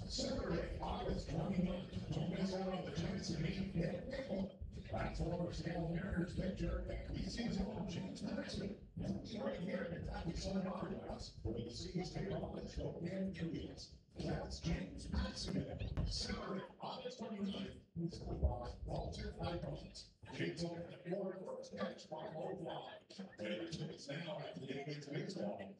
Saturday, August 29th. Don't miss out on the chance to meet Nick Nickel. That's one of Seattle Mariners pitcher and BC's own James Madison. He'll be right here at Kentucky Sun Autographs for the C's take on the Spokane Indians. That's James Madison. Saturday, August 29th. He's going by Walter Icons. James on the floor for his catch by Mo Fly. It's now at the Indians baseball.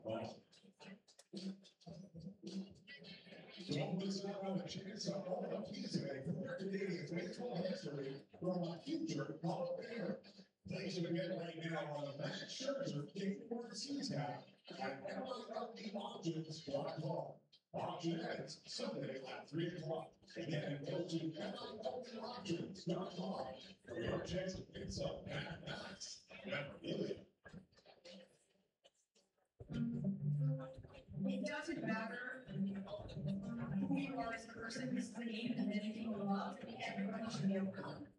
Don't miss out on the chance of all the keys today for Canadians baseball history from a future Hall of Famer. Placing again right now on the Max Scherzer King World Series cap at MLB Auctions.com. Auction ends Sunday at 3 o'clock. Again, go to MLB Auctions.com for your chance to pick some Mad Max memorabilia. It doesn't matter who you are as a person, this is the game and anything you love, everybody should be able to come.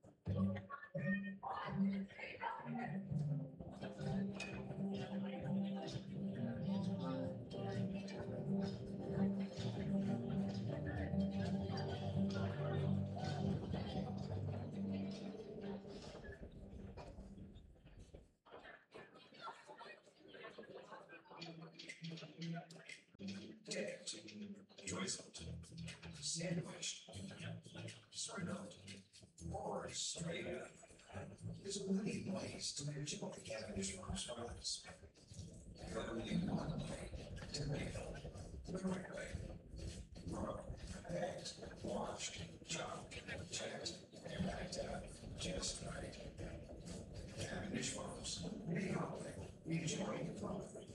Enjoy something. Sandwiched, sort of, or straight up. There's a million ways to enjoy Cavendish Farms fries. There's only one way to make it the right way. Grown, baked, washed, chopped, checked, and packed out just right. Cavendish Farms, the only way we enjoy the fun.